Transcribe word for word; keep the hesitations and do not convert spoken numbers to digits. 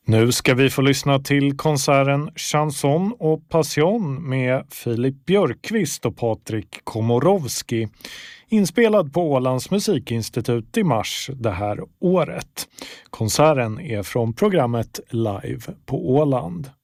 Nu ska vi få lyssna till konserten Chanson och Passion med Filip Björkqvist och Patrik Komorowski, inspelad på Ålands musikinstitut i mars det här året. Konserten är från programmet Live på Åland.